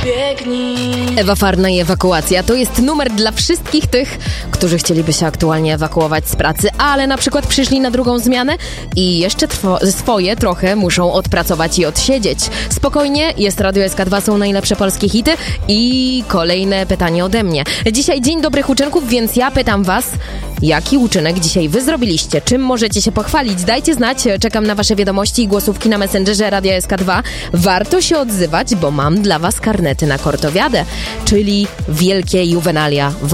Ewa Farna i ewakuacja to jest numer dla wszystkich tych, którzy chcieliby się aktualnie ewakuować z pracy, ale na przykład przyszli na drugą zmianę i jeszcze swoje trochę muszą odpracować i odsiedzieć. Spokojnie, jest Radio SK2, są najlepsze polskie hity i kolejne pytanie ode mnie. Dzisiaj Dzień Dobrych Uczynków, więc ja pytam was, jaki uczynek dzisiaj wy zrobiliście? Czym możecie się pochwalić? Dajcie znać, czekam na wasze wiadomości i głosówki na Messengerze Radia SK2. Warto się odzywać, bo mam dla was karnety na Kortowiadę, czyli wielkie juwenalia